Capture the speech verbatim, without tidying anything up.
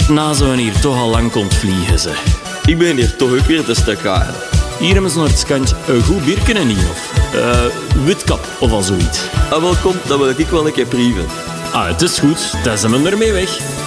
Na zo'n hier toch al lang kon vliegen, ze. Ik ben hier toch ook weer te stuk gaan. Hier hebben ze naar het skantje een goed bierken en niet, of uh, witkap of al zoiets. Ah, welkom, dat wil ik wel een keer prieven. Ah, het is goed, dan zijn we ermee weg.